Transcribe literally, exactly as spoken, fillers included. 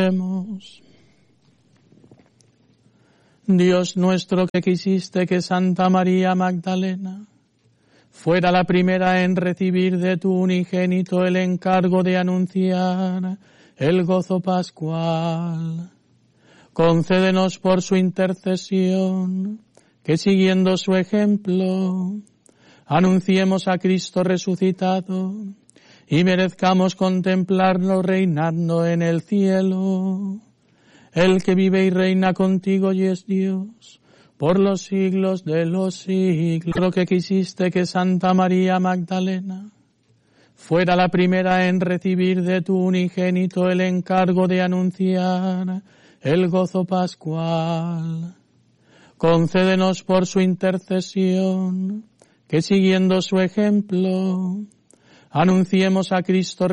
Dios nuestro, que quisiste que Santa María Magdalena fuera la primera en recibir de tu unigénito el encargo de anunciar el gozo pascual, concédenos por su intercesión que, siguiendo su ejemplo, anunciemos a Cristo resucitado y merezcamos contemplarlo reinando en el cielo. El que vive y reina contigo y es Dios por los siglos de los siglos. Lo que quisiste que Santa María Magdalena fuera la primera en recibir de tu unigénito el encargo de anunciar el gozo pascual. Concédenos por su intercesión que, siguiendo su ejemplo, anunciemos a Cristo